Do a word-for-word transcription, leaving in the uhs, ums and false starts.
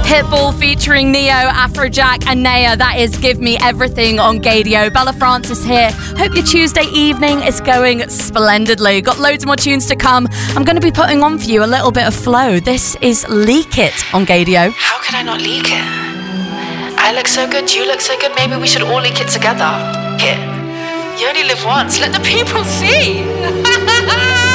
Pitbull featuring Neo, Afrojack and Naya. That is Give Me Everything on Gadio. Bella Francis here. Hope your Tuesday evening is going splendidly. Got loads more tunes to come. I'm going to be putting on for you a little bit of flow. This is Leak It on Gadio. How could I not leak it? I look so good, you look so good. Maybe we should all leak it together. Here. You only live once. Let the people see.